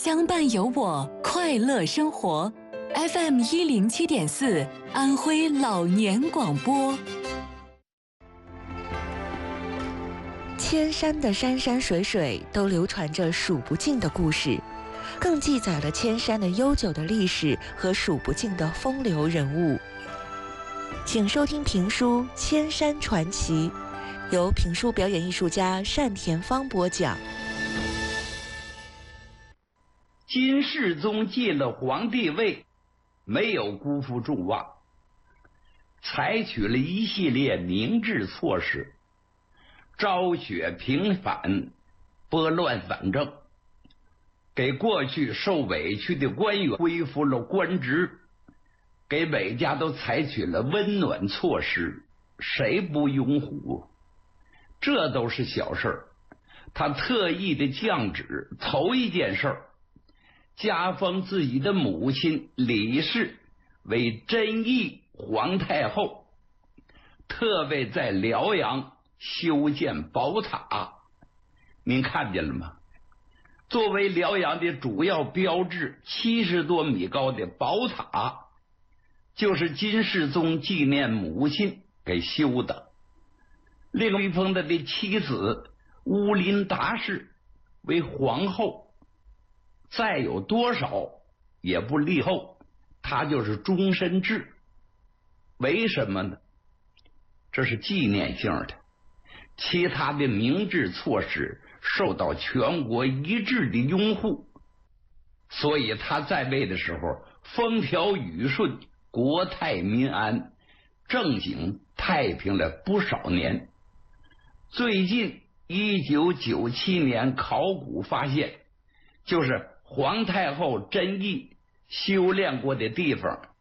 相伴有我，快乐生活。FM107.4，安徽老年广播。 千山的山山水水都流传着数不尽的故事，更记载了千山的悠久的历史和数不尽的风流人物。请收听评书《千山传奇》，由评书表演艺术家单田芳播讲。 金世宗继了皇帝位，没有辜负众望，采取了一系列明智措施，昭雪平反，拨乱反正，给过去受委屈的官员恢复了官职，给每家都采取了温暖措施，谁不拥护？这都是小事儿。他特意的降旨，头一件事儿，加封自己的母亲李氏为真义皇太后，特为在辽阳修建宝塔。您看见了吗？作为辽阳的主要标志，70多米高的宝塔，就是金世宗纪念母亲给修的。另一封他的妻子乌林达氏为皇后，再有多少也不立后，他就是终身制。为什么呢？这是纪念性的，其他的明智措施受到全国一致的拥护，所以他在位的时候风调雨顺，国泰民安，正经太平了不少年。最近1997年考古发现，就是皇太后真义修炼过的地方